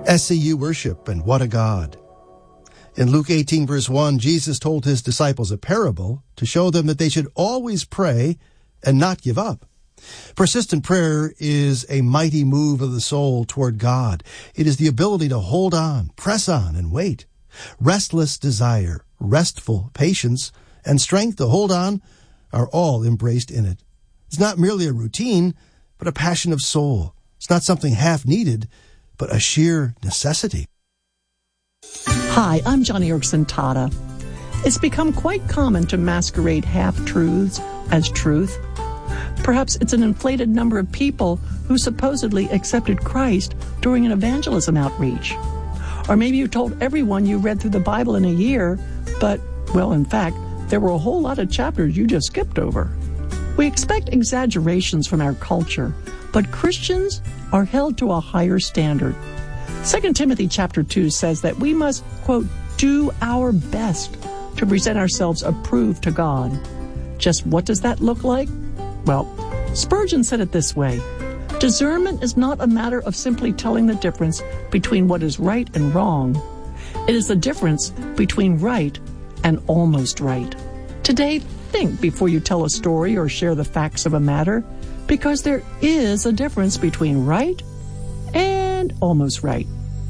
SCU worship and what a God. In Luke 18, verse 1, Jesus told his disciples a parable to show them that they should always pray and not give up. Persistent prayer is a mighty move of the soul toward God. It is the ability to hold on, press on, and wait. Restless desire, restful patience, and strength to hold on are all embraced in it. It's not merely a routine, but a passion of soul. It's not something half-needed, but a sheer necessity. Hi, I'm Johnny Erickson Tata. It's become quite common to masquerade half-truths as truth. Perhaps it's an inflated number of people who supposedly accepted Christ during an evangelism outreach. Or maybe you told everyone you read through the Bible in a year, but, well, in fact, there were a whole lot of chapters you just skipped over. We expect exaggerations from our culture, but Christians are held to a higher standard. 2 Timothy chapter 2 says that we must, quote, do our best to present ourselves approved to God. Just what does that look like? Well, Spurgeon said it this way: discernment is not a matter of simply telling the difference between what is right and wrong. It is the difference between right and almost right. Today, think before you tell a story or share the facts of a matter, because there is a difference between right and almost right.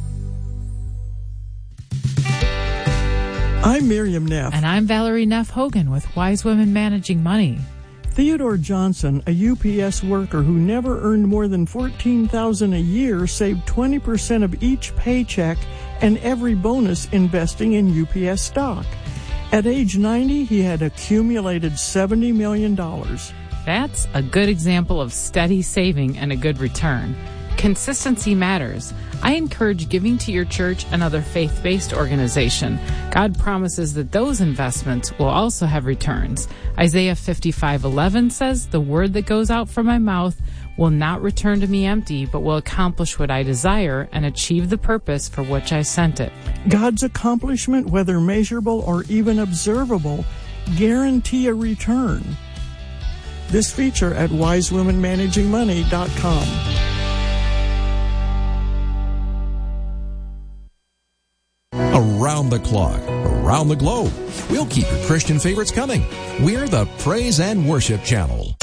I'm Miriam Neff. And I'm Valerie Neff Hogan with Wise Women Managing Money. Theodore Johnson, a UPS worker who never earned more than $14,000 a year, saved 20% of each paycheck and every bonus investing in UPS stock. At age 90, he had accumulated $70 million. That's a good example of steady saving and a good return. Consistency matters. I encourage giving to your church and other faith-based organization. God promises that those investments will also have returns. Isaiah 55:11 says, "The word that goes out from my mouth will not return to me empty, but will accomplish what I desire and achieve the purpose for which I sent it." God's accomplishment, whether measurable or even observable, guarantee a return. This feature at wisewomenmanagingmoney.com. Around the clock, around the globe. We'll keep your Christian favorites coming. We're the Praise and Worship Channel.